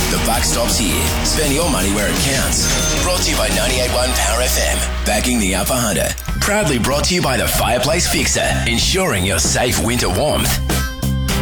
The buck stops here. Spend your money where it counts. Brought to you by 98.1 Power FM. Backing the Upper Hunter. Proudly brought to you by the Fireplace Fixer. Ensuring your safe winter warmth.